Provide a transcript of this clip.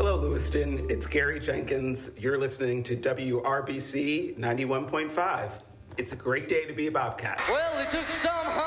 Hello, Lewiston. It's Gary Jenkins. You're listening to WRBC 91.5. It's a great day to be a Bobcat. Well, it took some